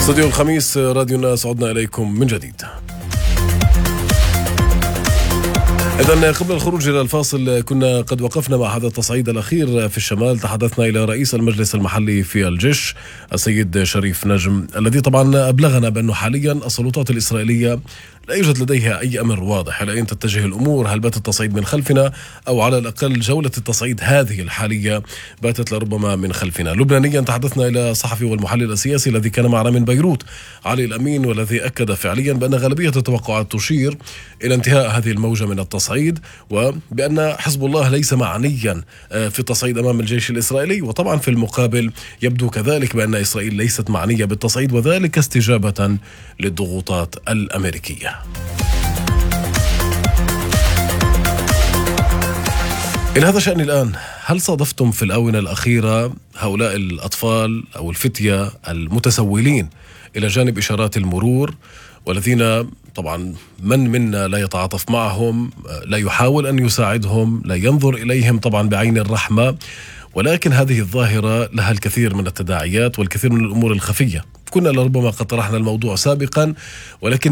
استوديو الخميس راديو الناس، عدنا إليكم من جديد. إذن قبل الخروج إلى الفاصل كنا قد وقفنا مع هذا التصعيد الأخير في الشمال. تحدثنا إلى رئيس المجلس المحلي في الجيش السيد شريف نجم، الذي طبعا أبلغنا بأنه حاليا السلطات الإسرائيلية لا يوجد لديها أي أمر واضح إلى أين تتجه الأمور. هل بات التصعيد من خلفنا، أو على الأقل جولة التصعيد هذه الحالية باتت لربما من خلفنا؟ لبنانيا تحدثنا إلى الصحفي والمحلل السياسي الذي كان معنا من بيروت، علي الأمين، والذي أكد فعليا بأن غالبية التوقعات تشير إلى انتهاء هذه الموجة من التصعيد، وبأن حزب الله ليس معنيا في التصعيد أمام الجيش الإسرائيلي. وطبعا في المقابل يبدو كذلك بأن إسرائيل ليست معنية بالتصعيد، وذلك استجابة للضغوطات الأمريكية. إلى هذا الشأن الآن، هل صادفتم في الآونة الأخيرة هؤلاء الأطفال أو الفتية المتسولين إلى جانب إشارات المرور، والذين طبعا من منا لا يتعاطف معهم، لا يحاول أن يساعدهم، لا ينظر إليهم طبعا بعين الرحمة، ولكن هذه الظاهرة لها الكثير من التداعيات والكثير من الأمور الخفية. كنا لربما قد طرحنا الموضوع سابقا، ولكن